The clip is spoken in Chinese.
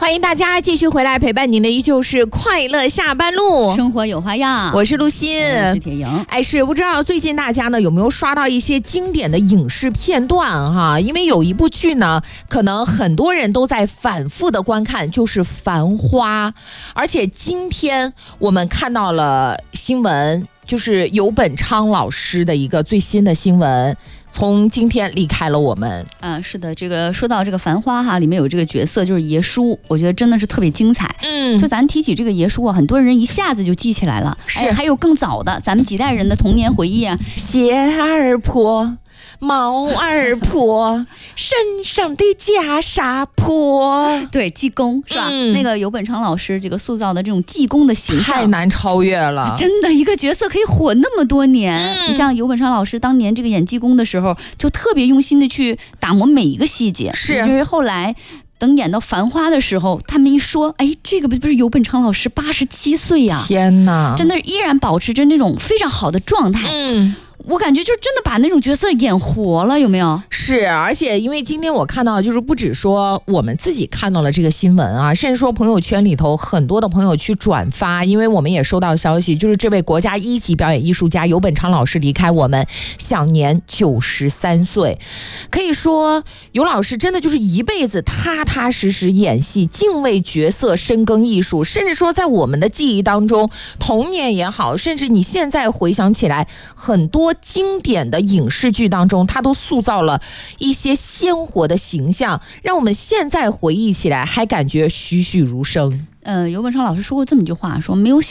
欢迎大家继续回来陪伴您的依旧是快乐下班路， 生活有花样。 我是陆欣， 我是铁莹。 是不知道最近大家呢有没有刷到一些经典的影视片段哈？因为有一部剧呢，可能很多人都在反复的观看，就是《繁花》，而且今天我们看到了新闻，就是游本昌老师的一个最新的新闻。从今天离开了我们是的，这个说到这个《繁花》哈，里面有这个角色就是爷叔，我觉得真的是特别精彩。就咱提起这个爷叔啊，很多人一下子就记起来了。 是， 还有更早的，咱们几代人的童年回忆啊， 鞋儿破，帽儿破，身上的袈裟破。 对，济公是吧？那个游本昌老师这个塑造的这种济公的形象太难超越了， 真的一个角色可以火那么多年。你像游本昌老师当年这个演济公的时候，就特别用心的去打磨每一个细节。就是后来等演到《繁花》的时候，他们一说，哎，这个不是游本昌老师87岁呀？ 天哪， 真的依然保持着那种非常好的状态。我感觉就真的把那种角色演活了，有没有？ 是，而且因为今天我看到，就是不止说我们自己看到了这个新闻啊，甚至说朋友圈里头很多的朋友去转发，因为我们也收到消息，就是这位国家1级表演艺术家游本昌老师离开我们，享年93岁。可以说游老师真的就是一辈子踏踏实实演戏，敬畏角色，深耕艺术，甚至说在我们的记忆当中，童年也好，甚至你现在回想起来，很多经典的影视剧当中，他都塑造了一些鲜活的形象，让我们现在回忆起来还感觉栩栩如生。 游本昌老师说过这么一句话，说没有